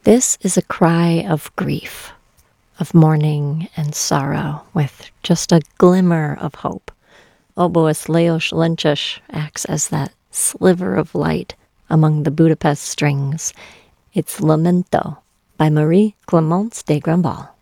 This is a cry of grief, of mourning and sorrow, with just a glimmer of hope. Oboist Leos Lynchish acts as that sliver of light among the Budapest strings. It's Lamento by Marie Clemence de Grandval.